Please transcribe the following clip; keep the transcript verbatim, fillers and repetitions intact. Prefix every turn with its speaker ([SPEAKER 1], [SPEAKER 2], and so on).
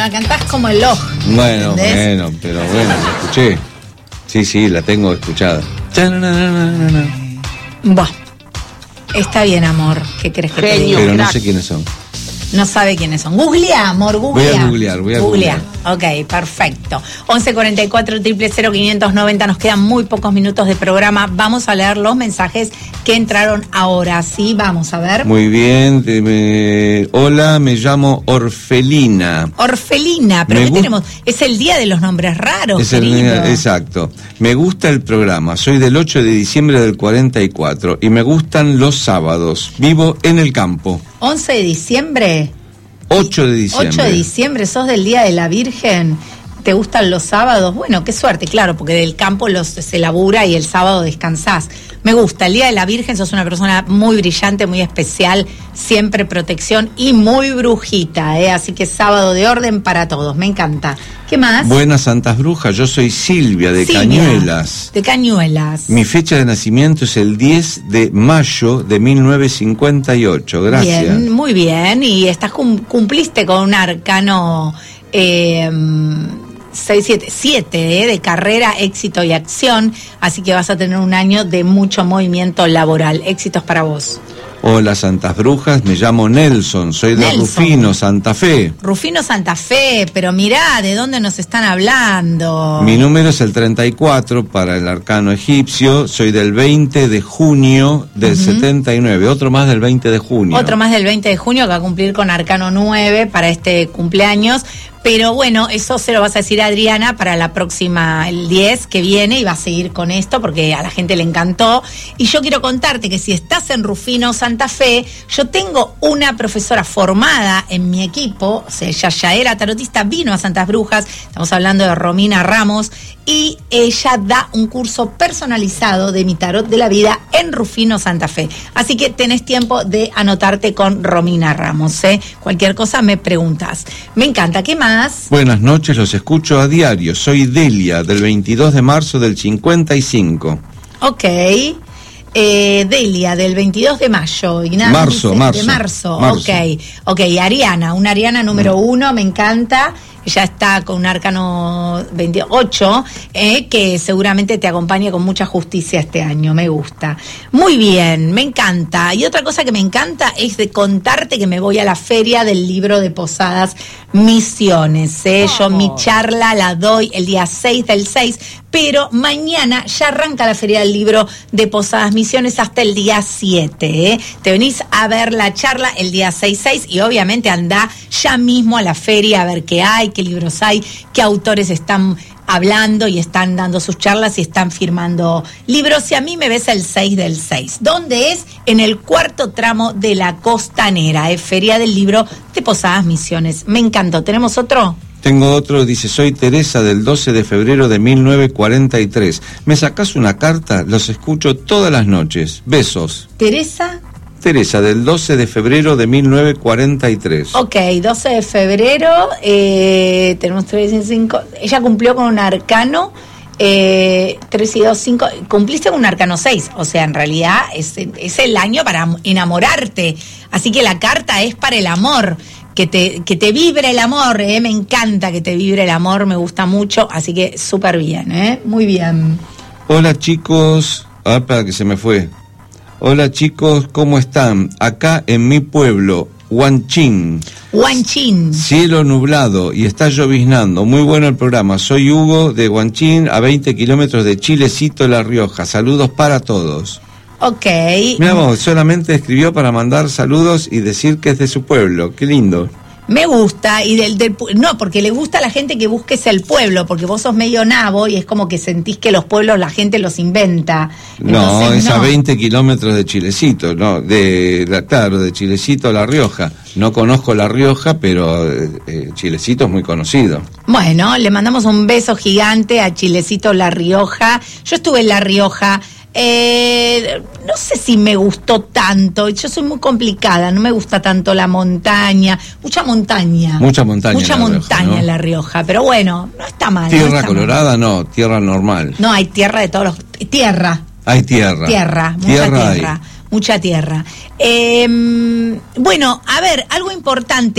[SPEAKER 1] la cantás como el ojo.
[SPEAKER 2] Bueno,
[SPEAKER 1] ¿entendés?
[SPEAKER 2] bueno, pero bueno, la escuché. Sí, sí, la tengo escuchada.
[SPEAKER 1] Buah. Está bien, amor. ¿Qué crees que te diga?
[SPEAKER 2] Pero no sé quiénes son.
[SPEAKER 1] No sabe quiénes son. Googlea, amor, googlea.
[SPEAKER 2] Voy a googlear, voy a
[SPEAKER 1] Googlea. Ok, perfecto. once cuarenta y cuatro, cero cero cero, quinientos noventa. Nos quedan muy pocos minutos de programa. Vamos a leer los mensajes que entraron ahora. Sí, vamos a ver.
[SPEAKER 2] Muy bien. eh, me- Hola, me llamo Orfelina.
[SPEAKER 1] Orfelina, pero
[SPEAKER 2] Me
[SPEAKER 1] ¿qué
[SPEAKER 2] gu-
[SPEAKER 1] tenemos? Es el día de los nombres raros,
[SPEAKER 2] Es el-
[SPEAKER 1] querido.
[SPEAKER 2] exacto. Me gusta el programa. Soy del ocho de diciembre del cuarenta y cuatro y me gustan los sábados. Vivo en el campo.
[SPEAKER 1] once de diciembre.
[SPEAKER 2] ocho de diciembre.
[SPEAKER 1] ocho de diciembre, sos del Día de la Virgen. ¿Te gustan los sábados? Bueno, qué suerte, claro, porque del campo los, se labura y el sábado descansás. Me gusta, el Día de la Virgen sos una persona muy brillante, muy especial, siempre protección y muy brujita, ¿eh? Así que sábado de orden para todos, me encanta. ¿Qué más?
[SPEAKER 2] Buenas Santas Brujas, yo soy Silvia de
[SPEAKER 1] Silvia,
[SPEAKER 2] Cañuelas.
[SPEAKER 1] De Cañuelas.
[SPEAKER 2] Mi fecha de nacimiento es el diez de mayo de mil novecientos cincuenta y ocho. Gracias.
[SPEAKER 1] Bien, muy bien. Y estás cum- cumpliste con un arcano eh, seis, siete, siete eh, de carrera, éxito y acción. Así que vas a tener un año de mucho movimiento laboral. Éxitos para vos.
[SPEAKER 2] Hola Santas Brujas, me llamo Nelson, soy de
[SPEAKER 1] Nelson.
[SPEAKER 2] Rufino, Santa Fe.
[SPEAKER 1] Rufino Santa Fe, pero mirá de dónde nos están hablando.
[SPEAKER 2] Mi número es el treinta y cuatro para el arcano egipcio, soy del veinte de junio del
[SPEAKER 1] Ujú.
[SPEAKER 2] setenta y nueve, otro más del veinte de junio.
[SPEAKER 1] Otro más del veinte de junio que va a cumplir con arcano nueve para este cumpleaños. Pero bueno, eso se lo vas a decir a Adriana para la próxima, el diez que viene, y va a seguir con esto porque a la gente le encantó. Y yo quiero contarte que si estás en Rufino Santa Fe, yo tengo una profesora formada en mi equipo, o sea, ella ya era tarotista, vino a Santas Brujas, estamos hablando de Romina Ramos, y ella da un curso personalizado de mi tarot de la vida en Rufino Santa Fe. Así que tenés tiempo de anotarte con Romina Ramos, ¿eh? Cualquier cosa me preguntas. Me encanta. ¿Qué más?
[SPEAKER 2] Buenas noches, los escucho a diario, soy Delia del veintidós de marzo del cincuenta y cinco.
[SPEAKER 1] Ok. Eh, Delia, del veintidós de mayo. Y nada más
[SPEAKER 2] Marzo,
[SPEAKER 1] dice-
[SPEAKER 2] marzo.
[SPEAKER 1] De marzo,
[SPEAKER 2] Marzo.
[SPEAKER 1] ok. Ok, Ariana, una Ariana número uno, me encanta. Ella está con un arcano veintiocho, eh, que seguramente te acompaña con mucha justicia este año, me gusta. Muy bien, me encanta. Y otra cosa que me encanta es de contarte que me voy a la feria del libro de Posadas Misiones. ¿eh? Yo mi charla la doy el día seis del seis, pero mañana ya arranca la feria del libro de Posadas Misiones hasta el día siete. ¿eh? Te venís a ver la charla el día seis seis y obviamente andá ya mismo a la feria a ver qué hay, qué libros hay, qué autores están hablando y están dando sus charlas y están firmando libros. Y a mí me ves el seis del seis. ¿Dónde es? En el cuarto tramo de la Costanera, ¿eh? Feria del Libro de Posadas Misiones. Me encantó. ¿Tenemos otro?
[SPEAKER 2] Tengo otro, dice, soy Teresa del doce de febrero de mil novecientos cuarenta y tres. ¿Me sacás una carta? Los escucho todas las noches. Besos.
[SPEAKER 1] Teresa.
[SPEAKER 2] Teresa del doce de febrero de mil novecientos cuarenta y tres.
[SPEAKER 1] Ok, doce de febrero, eh, tenemos tres y cinco. Ella cumplió con un arcano, eh, tres y dos, cinco. Cumpliste con un arcano seis, o sea, en realidad es, es el año para enamorarte. Así que la carta es para el amor. Que te, que te vibre el amor, ¿eh? Me encanta que te vibre el amor, me gusta mucho, así que súper bien, ¿eh? Muy bien.
[SPEAKER 2] Hola chicos, ah, para que se me fue. Hola chicos, ¿cómo están? Acá en mi pueblo, Huanchín.
[SPEAKER 1] Huanchín.
[SPEAKER 2] Cielo nublado y está lloviznando. Muy bueno el programa. Soy Hugo de Huanchín, a veinte kilómetros de Chilecito, La Rioja. Saludos para todos.
[SPEAKER 1] Ok.
[SPEAKER 2] Mira vos, solamente escribió para mandar saludos y decir que es de su pueblo. Qué lindo.
[SPEAKER 1] Me gusta, y del, del pu- no, porque le gusta a la gente que busques el pueblo, porque vos sos medio nabo y es como que sentís que los pueblos la gente los inventa.
[SPEAKER 2] No,
[SPEAKER 1] Entonces,
[SPEAKER 2] es a
[SPEAKER 1] no.
[SPEAKER 2] veinte kilómetros de Chilecito, no, de, la- claro, de Chilecito a La Rioja. No conozco La Rioja, pero eh, eh, Chilecito es muy conocido.
[SPEAKER 1] Bueno, le mandamos un beso gigante a Chilecito La Rioja. Yo estuve en La Rioja. Eh, no sé si me gustó tanto, yo soy muy complicada, no me gusta tanto la montaña, mucha montaña.
[SPEAKER 2] Mucha montaña
[SPEAKER 1] Mucha
[SPEAKER 2] en La Rioja,
[SPEAKER 1] montaña
[SPEAKER 2] ¿no?
[SPEAKER 1] en La Rioja, pero bueno, no está mal. no
[SPEAKER 2] Tierra
[SPEAKER 1] está
[SPEAKER 2] colorada,
[SPEAKER 1] mal.
[SPEAKER 2] no, tierra normal.
[SPEAKER 1] No, hay tierra de todos los... Tierra.
[SPEAKER 2] Hay tierra.
[SPEAKER 1] Tierra, mucha
[SPEAKER 2] Tierra hay.
[SPEAKER 1] tierra. Mucha tierra. Eh, bueno, a ver, algo importante.